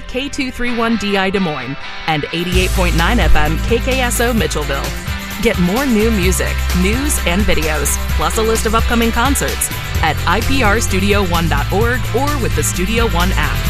K231DI Des Moines and 88.9 FM KKSO Mitchellville. Get more new music, news, and videos, plus a list of upcoming concerts at iprstudio1.org or with the Studio One app.